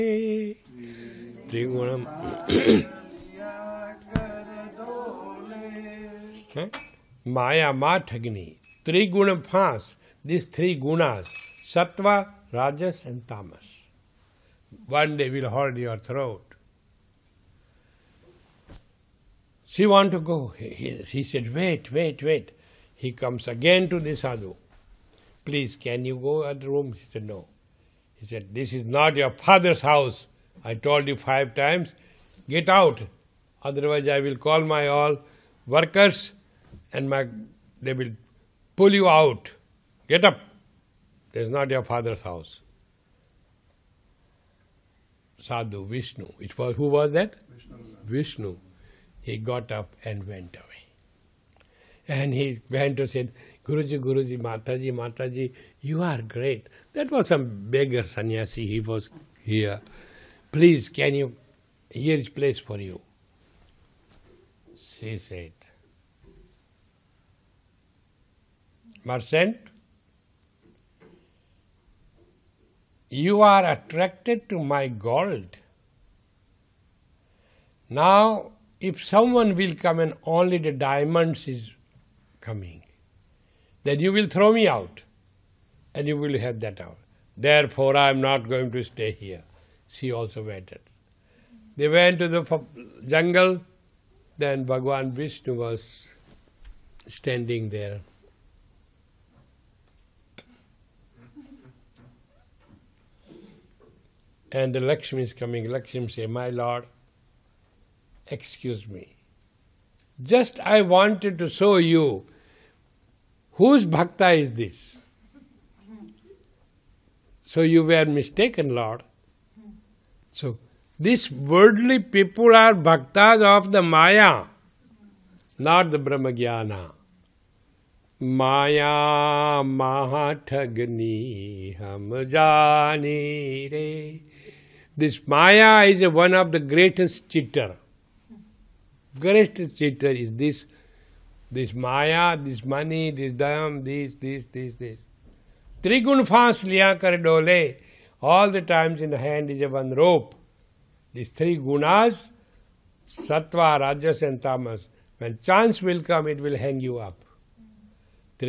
Trigunam. Maya Mathagni. Trigunam fast. These three gunas, Sattva, Rajas and Tamas. One day will hold your throat. She want to go. He said, wait. He comes again to the sadhu. Please, can you go at the room? She said, no. He said, this is not your father's house. I told you 5 times. Get out. Otherwise I will call my all workers and they will pull you out. Get up. This is not your father's house. Sadhu, Vishnu. Who was that? Vishnu. He got up and went away. And he went to say, Guruji, Mataji, you are great. That was some beggar sannyasi, he was here. Please, here is place for you. She said, Merchant, you are attracted to my gold. Now, if someone will come and only the diamonds is coming, then you will throw me out and you will have that out. Therefore, I am not going to stay here. She also waited. They went to the jungle, then Bhagavan Vishnu was standing there. And the Lakshmi is coming. Lakshmi say, my Lord, excuse me. Just I wanted to show you whose bhakta is this. So you were mistaken, Lord. So these worldly people are bhaktas of the Maya, not the Brahmagyana. Maya mahathagni ham jani re. This Maya is one of the greatest cheater. Greatest cheater is this Maya, this money, this dam, this. Trigun fast liya kar dole. All the times in the hand is a one rope. These 3 gunas, Sattva, Rajas and Tamas. When chance will come, it will hang you up.